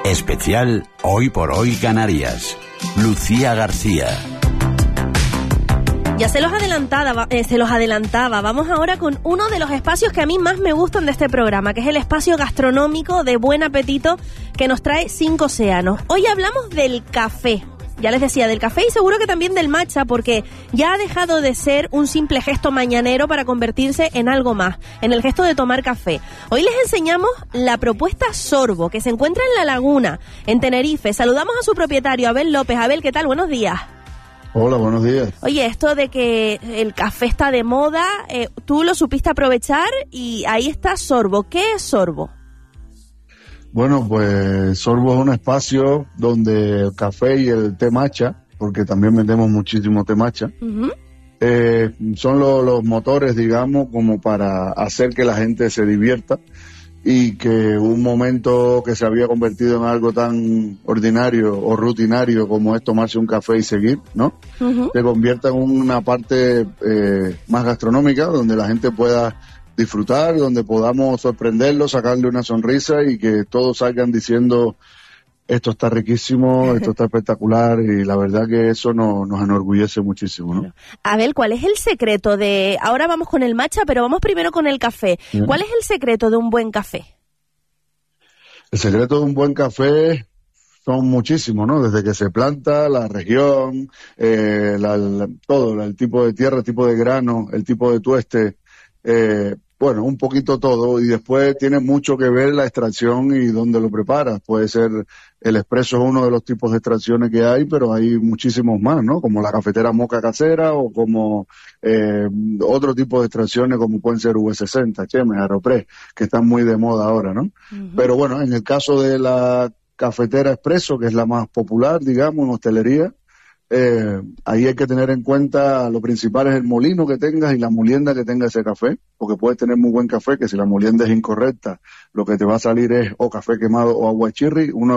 Especial Hoy por Hoy Canarias. Lucía García. Ya se los adelantaba. Vamos ahora con uno de los espacios que a mí más me gustan de este programa, que es el espacio gastronómico de buen apetito que nos trae 5 océanos. Hoy hablamos del café. Ya les decía, del café y seguro que también del matcha, porque ya ha dejado de ser un simple gesto mañanero para convertirse en algo más, en el gesto de tomar café. Hoy les enseñamos la propuesta Sorbo, que se encuentra en La Laguna, en Tenerife. Saludamos a su propietario, Abel López. Abel, ¿qué tal? Buenos días. Hola, buenos días. Oye, esto de que el café está de moda, tú lo supiste aprovechar y ahí está Sorbo. ¿Qué es Sorbo? Bueno, pues Sorbo es un espacio donde el café y el té matcha, porque también vendemos muchísimo té matcha, son los motores, digamos, como para hacer que la gente se divierta y que un momento que se había convertido en algo tan ordinario o rutinario como es tomarse un café y seguir, ¿no? Se convierta en una parte más gastronómica, donde la gente pueda disfrutar, donde podamos sorprenderlo, sacarle una sonrisa y que todos salgan diciendo esto está riquísimo, esto está espectacular, y la verdad que eso nos enorgullece muchísimo, ¿no? Abel, ¿cuál es el secreto de... Ahora vamos con el matcha, pero vamos primero con el café. ¿Cuál es el secreto de un buen café? El secreto de un buen café son muchísimos, ¿no? Desde que se planta, la región, todo, el tipo de tierra, el tipo de grano, el tipo de tueste, bueno, un poquito todo, y después tiene mucho que ver la extracción y dónde lo preparas. Puede ser, el expreso es uno de los tipos de extracciones que hay, pero hay muchísimos más, ¿no? Como la cafetera moca casera o como otro tipo de extracciones como pueden ser V60, Chemes, Aeropress, que están muy de moda ahora, ¿no? Pero bueno, en el caso de la cafetera expreso, que es la más popular, digamos, en hostelería, ahí hay que tener en cuenta, lo principal es el molino que tengas y la molienda que tenga ese café, porque puedes tener muy buen café, que si la molienda es incorrecta, lo que te va a salir es o café quemado o agua chirri. Uno